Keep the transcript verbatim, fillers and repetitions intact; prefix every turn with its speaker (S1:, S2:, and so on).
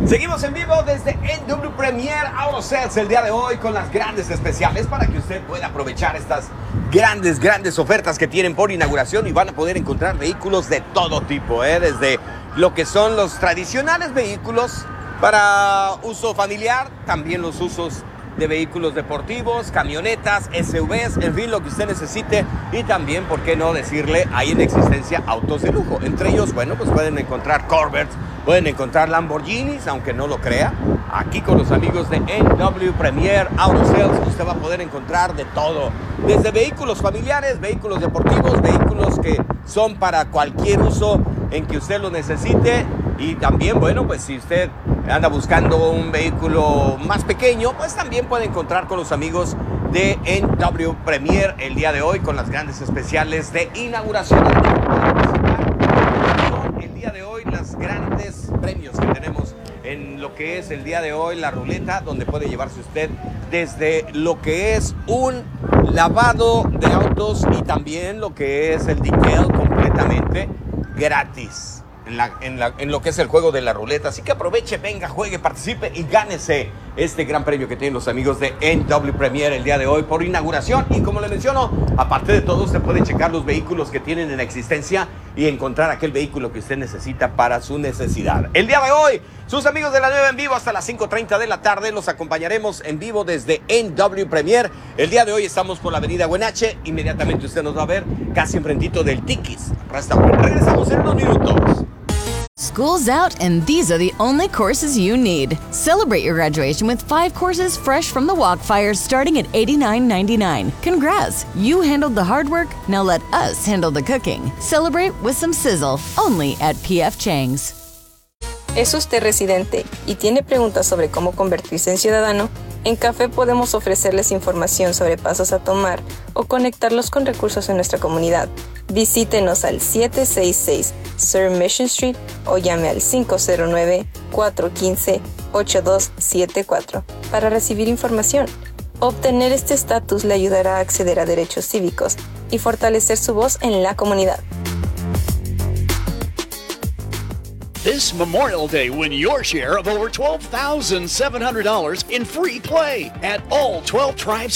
S1: Seguimos en vivo desde N W Premier Auto Sales el día de hoy con las grandes especiales para que usted pueda aprovechar estas grandes, grandes ofertas que tienen por inauguración y van a poder encontrar vehículos de todo tipo, ¿eh? Desde lo que son los tradicionales vehículos para uso familiar, también los usos de vehículos deportivos, camionetas, S U Vs, en fin, lo que usted necesite. Y también, ¿por qué no decirle? Hay en existencia autos de lujo. Entre ellos, bueno, pues pueden encontrar Corvettes, pueden encontrar Lamborghinis, aunque no lo crea. Aquí con los amigos de N W Premier Auto Sales usted va a poder encontrar de todo. Desde vehículos familiares, vehículos deportivos, vehículos que son para cualquier uso en que usted lo necesite. Y también, bueno, pues si usted anda buscando un vehículo más pequeño, pues también puede encontrar con los amigos de N W Premier el día de hoy con las grandes especiales de inauguración. El día de hoy las grandes premios que tenemos en lo que es el día de hoy la ruleta, donde puede llevarse usted desde lo que es un lavado de autos y también lo que es el detail completamente gratis. En, la, en, la, en lo que es el juego de la ruleta. Así que aproveche, venga, juegue, participe y gánese este gran premio que tienen los amigos de N W Premier el día de hoy por inauguración. Y como le menciono, aparte de todo, usted puede checar los vehículos que tienen en existencia y encontrar aquel vehículo que usted necesita para su necesidad. El día de hoy, sus amigos de la nueva en vivo hasta las cinco treinta de la tarde. Los acompañaremos en vivo desde N W Premier. El día de hoy estamos por la avenida Huenache. Inmediatamente usted nos va a ver casi enfrentito del Tiquis Restaurant. Regresamos en unos minutos.
S2: School's out, and these are the only courses you need. Celebrate your graduation with five courses fresh from the Walkfire starting at eighty-nine ninety-nine. Congrats! You handled the hard work, now let us handle the cooking. Celebrate with some sizzle, only at P F Chang's.
S3: ¿Es usted residente y tiene preguntas sobre cómo convertirse en ciudadano? En Café podemos ofrecerles información sobre pasos a tomar o conectarlos con recursos en nuestra comunidad. Visítenos al siete seis seis Sur Mission Street o llame al cinco cero nueve, cuatro uno cinco, ocho dos siete cuatro para recibir información. Obtener este estatus le ayudará a acceder a derechos cívicos y fortalecer su voz en la comunidad.
S4: This Memorial Day, win your share of over twelve thousand seven hundred dollars in free play at all twelve tribes